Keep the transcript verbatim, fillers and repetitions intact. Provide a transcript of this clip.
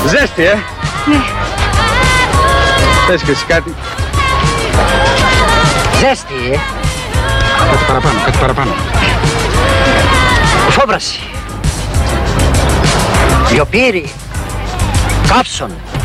Ζέστη, ε! Ναι. Θες και εσύ κάτι? Ζέστη, ε! Κάτι παραπάνω, κάτι παραπάνω. Φόβραση. Λιοπύρι. Κάψον.